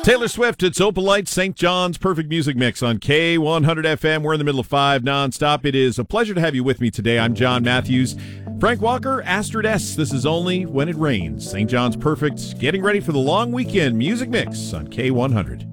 Taylor Swift, it's Opalite, St. John's Perfect Music Mix on K100 FM. We're in the middle of 5 nonstop. It is a pleasure to have you with me today. I'm John Matthews. Frank Walker, Astrid S. This is Only When It Rains. St. John's Perfect, getting ready for the long weekend music mix on K100.